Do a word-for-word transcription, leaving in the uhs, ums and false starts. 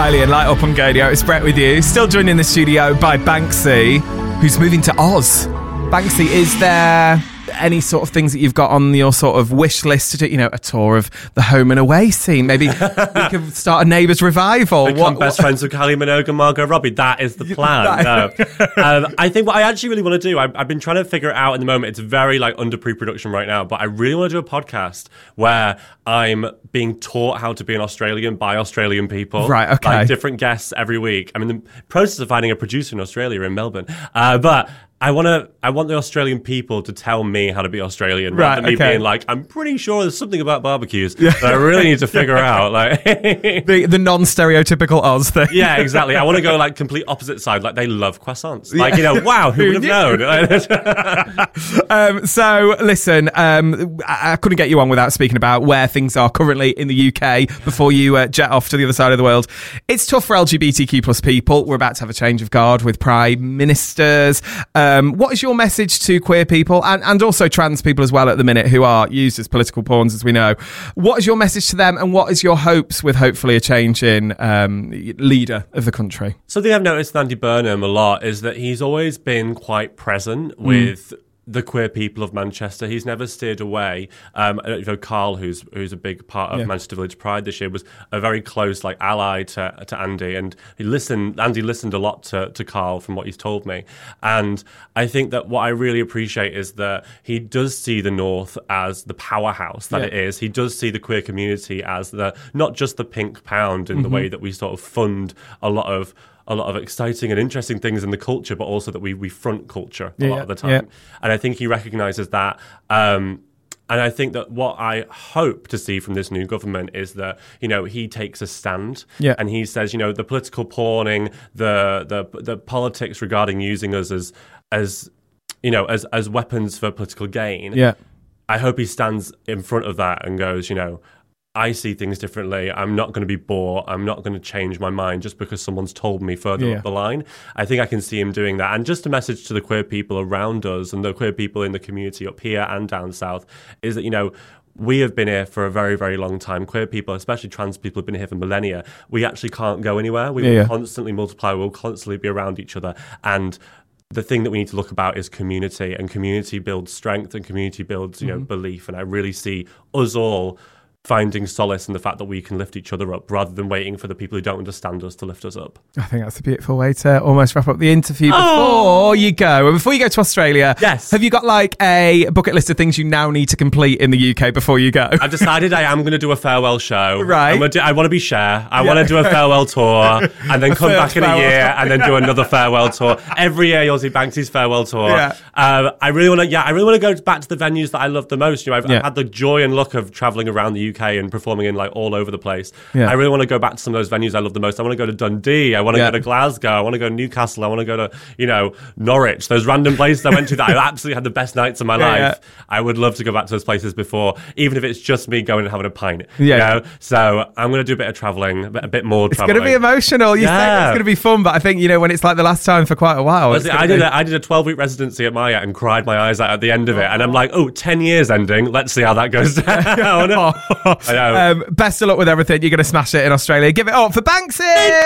Riley and Light Up on Gadio. It's Brett with you. Still joined in the studio by Banksy, who's moving to Oz. Banksy, is there any sort of things that you've got on your sort of wish list to do? You know, a tour of the home and away scene. Maybe we could start a Neighbours revival. Become what, best what? friends with Kylie Minogue and Margot Robbie. That is the plan. No. um, I think what I actually really want to do, I've, I've been trying to figure it out at the moment. It's very like under pre-production right now, but I really want to do a podcast where I'm being taught how to be an Australian by Australian people. Right, okay. Like different guests every week. I'm in the process of finding a producer in Australia, in Melbourne. Uh, but I want to. I want the Australian people to tell me how to be Australian, right, rather than me okay. being like, I'm pretty sure there's something about barbecues that I really need to figure out. Like the, the non-stereotypical Oz thing. Yeah, exactly. I want to go like complete opposite side. Like they love croissants. Like, you know, wow, who would have known? um, so, listen, um, I, I couldn't get you on without speaking about where things are currently in the U K before you uh, jet off to the other side of the world. It's tough for L G B T Q plus people. We're about to have a change of guard with prime ministers. Um, what is your message to queer people and, and also trans people as well at the minute who are used as political pawns, as we know? What is your message to them and what is your hopes with hopefully a change in um, leader of the country? Something I've noticed with Andy Burnham a lot is that he's always been quite present with mm. the queer people of Manchester. He's never steered away. Um, you know, Carl, who's who's a big part of yeah. Manchester Village Pride this year, was a very close like ally to to Andy, and he listened. Andy listened a lot to to Carl from what he's told me, and I think that what I really appreciate is that he does see the North as the powerhouse that yeah. it is. He does see the queer community as the not just the pink pound in mm-hmm. the way that we sort of fund a lot of. a lot of exciting and interesting things in the culture, but also that we, we front culture a yeah, lot of the time. Yeah. And I think he recognises that. Um, and I think that what I hope to see from this new government is that, you know, he takes a stand yeah. and he says, you know, the political pawning, the the the politics regarding using us as, as you know, as, as weapons for political gain. Yeah. I hope he stands in front of that and goes, you know, I see things differently. I'm not going to be bought. I'm not going to change my mind just because someone's told me further yeah. up the line. I think I can see him doing that. And just a message to the queer people around us and the queer people in the community up here and down south is that, you know, we have been here for a very, very long time. Queer people, especially trans people, have been here for millennia. We actually can't go anywhere. We yeah, will yeah. constantly multiply. We'll constantly be around each other. And the thing that we need to look about is community. And community builds strength and community builds, you know, mm-hmm. belief. And I really see us all finding solace in the fact that we can lift each other up rather than waiting for the people who don't understand us to lift us up. I think that's a beautiful way to almost wrap up the interview before oh! you go. And before you go to Australia, yes. have you got like a bucket list of things you now need to complete in the U K before you go? I've decided I am going to do a farewell show. Right. I'm do, I want to be Cher. I yeah. want to do a farewell tour and then come back in a year and then do another farewell tour. Every year you'll see Banksy's farewell tour. Yeah. Um, I really want to, yeah, I really want to go back to the venues that I love the most. You know, I've, yeah. I've had the joy and luck of traveling around the U K and performing in like all over the place. Yeah. I really want to go back to some of those venues I love the most. I want to go to Dundee. I want to yeah. go to Glasgow. I want to go to Newcastle. I want to go to, you know, Norwich. Those random places I went to that I absolutely had the best nights of my yeah, life. Yeah. I would love to go back to those places before, even if it's just me going and having a pint. Yeah. You know? So I'm going to do a bit of travelling, a bit, a bit more it's travelling. It's going to be emotional. You yeah. think it's going to be fun, but I think, you know, when it's like the last time for quite a while. Honestly, I did, a, I did a twelve-week residency at Maya and cried my eyes out at the end of it. And I'm like, oh, ten years ending. Let's see how that goes down. I know. Um, best of luck with everything. You're going to smash it in Australia. Give it up for Banksy!